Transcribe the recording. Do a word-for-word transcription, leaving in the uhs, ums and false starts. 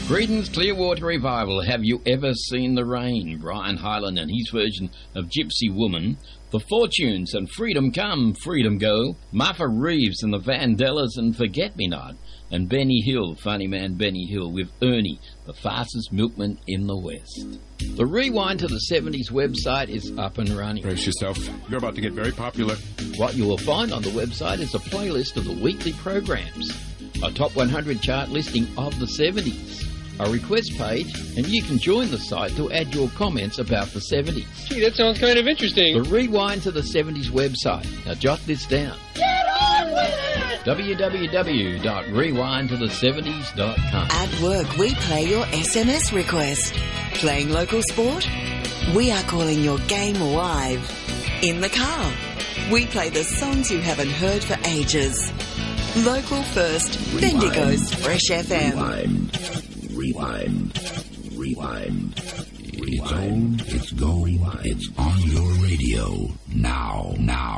Greetings, Clearwater Revival. Have you ever seen the rain? Brian Hyland and his version of Gypsy Woman. The Fortunes and Freedom Come, Freedom Go. Martha Reeves and the Vandellas and Forget Me Not. And Benny Hill, funny man Benny Hill, with Ernie, the fastest milkman in the West. The Rewind to the seventies website is up and running. Brace yourself. You're about to get very popular. What you will find on the website is a playlist of the weekly programs, a top one hundred chart listing of the seventies, a request page, and you can join the site to add your comments about the seventies. Gee, that sounds kind of interesting. The Rewind to the seventies website. Now jot this down. Get on with it! w w w dot rewind to the seventies dot com. At work, we play your S M S request. Playing local sport? We are calling your game live. In the car? We play the songs you haven't heard for ages. Local first, Rewind. Bendigo's Fresh F M. Rewind. Rewind. Rewind. Rewind. It's on, it's going, it's on your radio. Now, now.